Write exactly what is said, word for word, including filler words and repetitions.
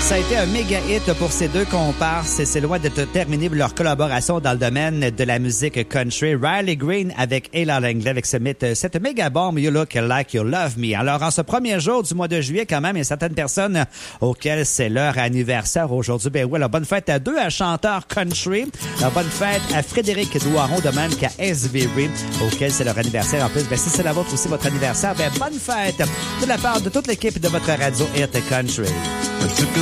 Ça a été un méga hit pour ces deux comparses et c'est loin de terminer leur collaboration dans le domaine de la musique country. Riley Green avec Ella Langley avec ce mythe, cette méga bombe You Look Like You Love Me. Alors, en ce premier jour du mois de juillet, quand même, il y a certaines personnes auxquelles c'est leur anniversaire aujourd'hui. Ben oui, alors bonne fête à deux à chanteurs country. Alors, bonne fête à Frédéric Douaron, de même qu'à S V R, auquel c'est leur anniversaire. En plus, ben si c'est la vôtre aussi, votre anniversaire, ben bonne fête de la part de toute l'équipe de votre radio Hit Country.